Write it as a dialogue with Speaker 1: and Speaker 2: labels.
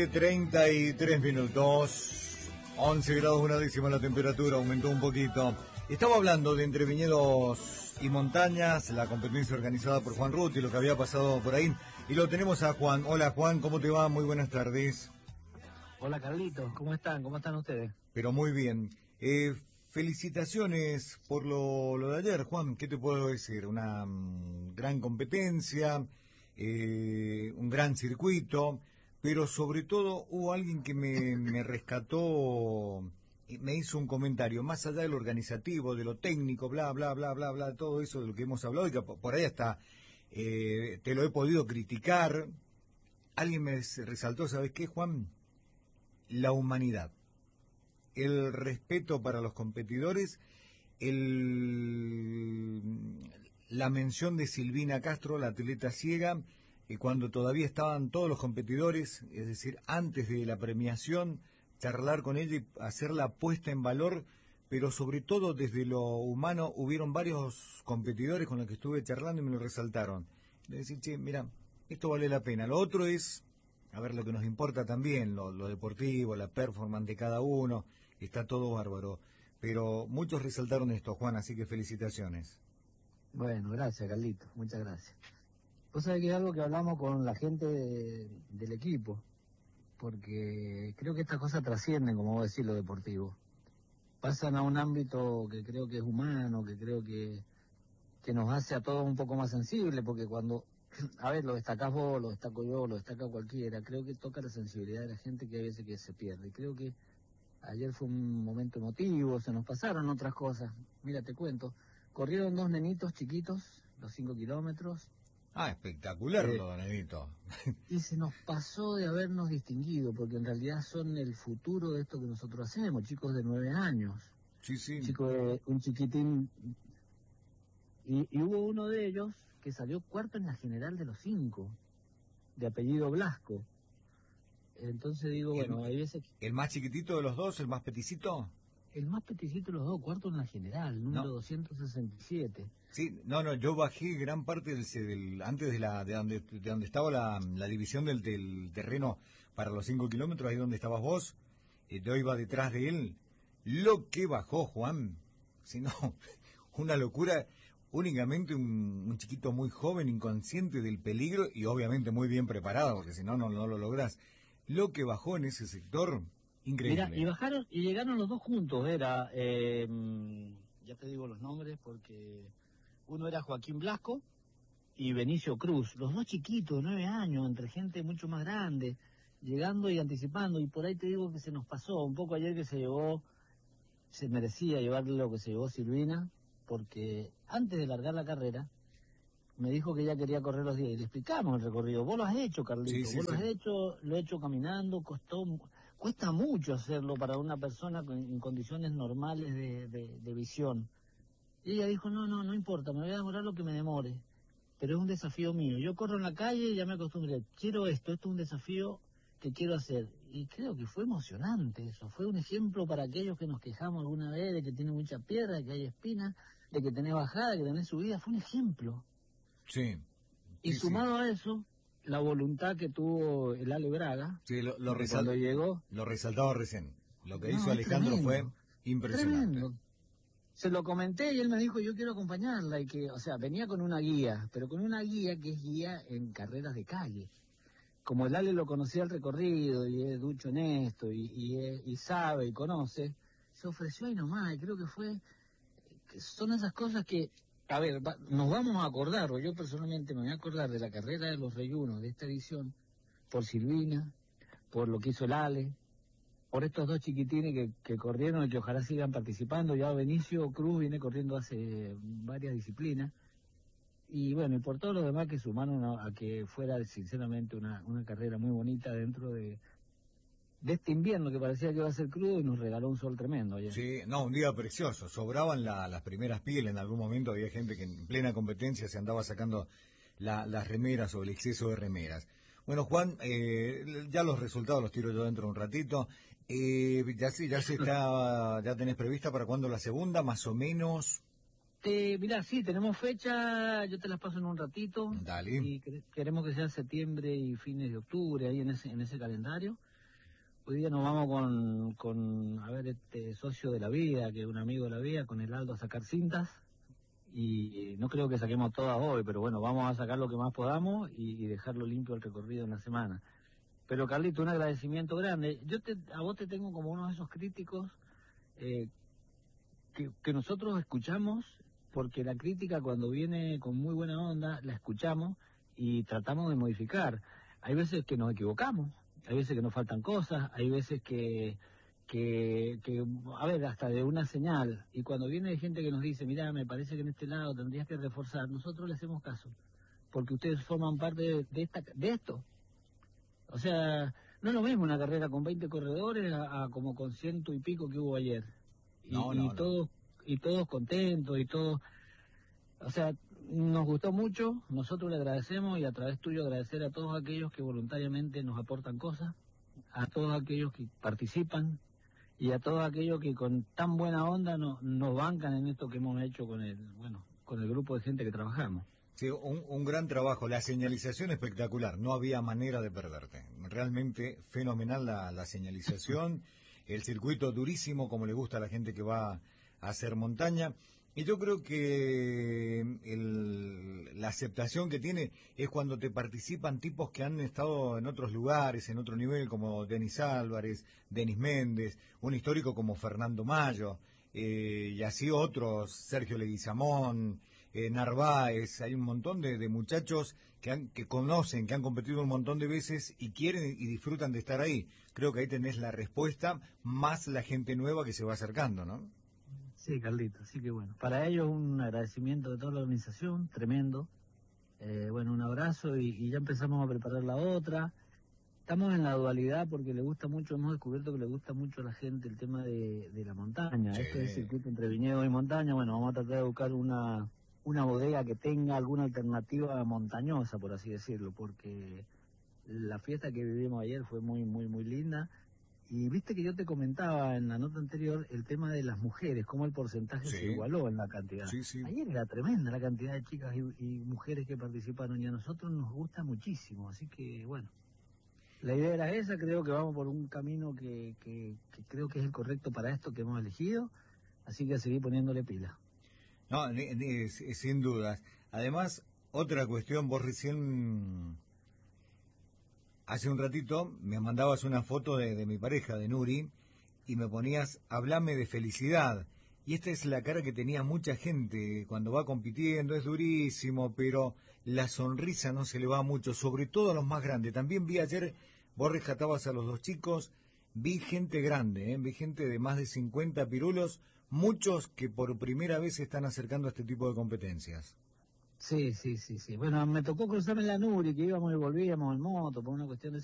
Speaker 1: 7:33, 11 grados una décima la temperatura, aumentó un poquito. Estaba hablando de Entre Viñedos y Montañas, la competencia organizada por Juan Ruti, lo que había pasado por ahí. Y lo tenemos a Juan. Hola Juan, ¿cómo te va? Muy buenas tardes.
Speaker 2: Hola Carlitos, ¿cómo están? ¿Cómo están ustedes?
Speaker 1: Pero muy bien. Felicitaciones por lo de ayer, Juan. ¿Qué te puedo decir? Una gran competencia, un gran circuito, pero sobre todo hubo alguien que me rescató y me hizo un comentario, más allá de lo organizativo, de lo técnico, bla, bla, bla, bla, bla, todo eso de lo que hemos hablado y que por ahí hasta te lo he podido criticar. Alguien me resaltó, ¿sabes qué, Juan? La humanidad, el respeto para los competidores, la mención de Silvina Castro, la atleta ciega, cuando todavía estaban todos los competidores, es decir, antes de la premiación, charlar con ella y hacer la puesta en valor, pero sobre todo desde lo humano, hubieron varios competidores con los que estuve charlando y me lo resaltaron. De decir, che, mira, esto vale la pena. Lo otro es, a ver, lo que nos importa también, lo deportivo, la performance de cada uno, está todo bárbaro. Pero muchos resaltaron esto, Juan, así que felicitaciones.
Speaker 2: Bueno, gracias Carlitos, muchas gracias. Vos sabés que es algo que hablamos con la gente del equipo, porque creo que estas cosas trascienden, como vos decís, lo deportivo. Pasan a un ámbito que creo que es humano, que creo que nos hace a todos un poco más sensibles, porque cuando, a ver, lo destacás vos, lo destaco yo, lo destaca cualquiera, creo que toca la sensibilidad de la gente que a veces que se pierde. Y creo que ayer fue un momento emotivo, se nos pasaron otras cosas. Mira, te cuento, corrieron dos nenitos chiquitos, los 5 kilómetros.
Speaker 1: Ah, espectacular lo nenito.
Speaker 2: Y se nos pasó de habernos distinguido, porque en realidad son el futuro de esto que nosotros hacemos, chicos de 9 años.
Speaker 1: Sí, sí.
Speaker 2: Un chiquitín. Y hubo uno de ellos que salió cuarto en la general de los 5, de apellido Blasco. Entonces digo, bueno, hay veces...
Speaker 1: ¿El más chiquitito de los dos, el más peticito?
Speaker 2: El más peticito de los dos, cuarto en la general, número 267.
Speaker 1: Sí, no, yo bajé gran parte antes de donde estaba la división del terreno para los 5 kilómetros, ahí donde estabas vos, yo iba detrás de él. Lo que bajó, Juan, si no, una locura, únicamente un chiquito muy joven, inconsciente del peligro y obviamente muy bien preparado, porque si no, no lo lográs. Lo que bajó en ese sector, increíble.
Speaker 2: Mira, y bajaron y llegaron los dos juntos, ya te digo los nombres porque uno era Joaquín Blasco y Benicio Cruz, los dos chiquitos, 9 años, entre gente mucho más grande, llegando y anticipando, y por ahí te digo que se nos pasó un poco ayer que se merecía llevarle lo que se llevó Silvina, porque antes de largar la carrera, me dijo que ella quería correr los 10 y le explicamos el recorrido. Vos lo has hecho, Carlito,
Speaker 1: Sí,
Speaker 2: vos lo has hecho, lo he hecho caminando, cuesta mucho hacerlo para una persona en condiciones normales de visión. Y ella dijo, no importa, me voy a demorar lo que me demore, pero es un desafío mío. Yo corro en la calle y ya me acostumbré, quiero esto es un desafío que quiero hacer. Y creo que fue emocionante eso, fue un ejemplo para aquellos que nos quejamos alguna vez de que tiene mucha piedra, de que hay espinas, de que tenés bajada, de que tenés subida, fue un ejemplo.
Speaker 1: Sí.
Speaker 2: Y sumado a eso, la voluntad que tuvo el Ale Braga, cuando llegó...
Speaker 1: Lo resaltaba recién. Lo que hizo Alejandro fue impresionante.
Speaker 2: Tremendo. Se lo comenté y él me dijo, yo quiero acompañarla, y que, o sea, venía con una guía, pero con una guía que es guía en carreras de calle. Como el Ale lo conocía el recorrido, y es ducho en esto, y sabe y conoce, se ofreció ahí nomás, y creo que son esas cosas que... A ver, nos vamos a acordar, o yo personalmente me voy a acordar de la carrera de los reyunos de esta edición, por Silvina, por lo que hizo el Ale, por estos dos chiquitines que corrieron y que ojalá sigan participando. Ya Benicio Cruz viene corriendo hace varias disciplinas, y bueno, y por todos los demás que sumaron a que fuera sinceramente una carrera muy bonita dentro de este invierno que parecía que iba a ser crudo y nos regaló un sol tremendo ayer.
Speaker 1: Sí, un día precioso. Sobraban las primeras pieles. En algún momento había gente que en plena competencia se andaba sacando las remeras o el exceso de remeras. Bueno, Juan, ya los resultados los tiro yo dentro de un ratito. Ya tenés prevista para cuándo la segunda, más o menos.
Speaker 2: Mirá, sí, tenemos fecha, yo te las paso en un ratito.
Speaker 1: Dale.
Speaker 2: Y queremos que sea septiembre y fines de octubre, ahí en ese calendario. Hoy día nos vamos a ver, este socio de la vida, que es un amigo de la vida, con el Aldo a sacar cintas. Y no creo que saquemos todas hoy, pero bueno, vamos a sacar lo que más podamos y dejarlo limpio el recorrido en la semana. Pero Carlito, un agradecimiento grande. A vos te tengo como uno de esos críticos que nosotros escuchamos, porque la crítica cuando viene con muy buena onda, la escuchamos y tratamos de modificar. Hay veces que nos equivocamos, hay veces que nos faltan cosas, hay veces que a ver, hasta de una señal, y cuando viene gente que nos dice, mira, me parece que en este lado tendrías que reforzar, nosotros le hacemos caso, porque ustedes forman parte de esto. O sea, no es lo mismo una carrera con 20 corredores a como con 100 y pico que hubo ayer.
Speaker 1: No.
Speaker 2: Todos contentos y todos, o sea, nos gustó mucho, nosotros le agradecemos y a través tuyo agradecer a todos aquellos que voluntariamente nos aportan cosas, a todos aquellos que participan y a todos aquellos que con tan buena onda nos bancan en esto que hemos hecho con el grupo de gente que trabajamos.
Speaker 1: Sí, un gran trabajo, la señalización espectacular, no había manera de perderte, realmente fenomenal la señalización, el circuito durísimo como le gusta a la gente que va a hacer montaña, y yo creo que la aceptación que tiene es cuando te participan tipos que han estado en otros lugares, en otro nivel, como Denis Álvarez, Denis Méndez, un histórico como Fernando Mayo, y así otros, Sergio Leguizamón, Narváez, hay un montón de muchachos que conocen, que han competido un montón de veces y quieren y disfrutan de estar ahí. Creo que ahí tenés la respuesta, más la gente nueva que se va acercando, ¿no?
Speaker 2: Sí, Carlito, así que bueno, para ellos un agradecimiento de toda la organización, tremendo. Un abrazo y ya empezamos a preparar la otra. Estamos en la dualidad porque le gusta mucho, hemos descubierto que le gusta mucho a la gente el tema de la montaña.
Speaker 1: Sí.
Speaker 2: Esto es el circuito entre viñedo y montaña. Bueno, vamos a tratar de buscar una bodega que tenga alguna alternativa montañosa, por así decirlo, porque la fiesta que vivimos ayer fue muy, muy, muy linda. Y viste que yo te comentaba en la nota anterior el tema de las mujeres, cómo el porcentaje se igualó en la cantidad.
Speaker 1: Sí.
Speaker 2: Ayer era tremenda la cantidad de chicas y mujeres que participaron y a nosotros nos gusta muchísimo, así que bueno. La idea era esa, creo que vamos por un camino que creo que es el correcto para esto que hemos elegido, así que a seguir poniéndole pila.
Speaker 1: No, sin dudas. Además, otra cuestión, vos recién, hace un ratito, me mandabas una foto de mi pareja, de Nuri, y me ponías, hablame de felicidad. Y esta es la cara que tenía mucha gente cuando va compitiendo, es durísimo, pero la sonrisa no se le va mucho, sobre todo a los más grandes. También vi ayer, vos rescatabas a los dos chicos, vi gente grande, vi gente de más de 50 pirulos, muchos que por primera vez se están acercando a este tipo de competencias.
Speaker 2: Sí. Bueno, me tocó cruzarme en la Nuri, que íbamos y volvíamos en moto por una cuestión de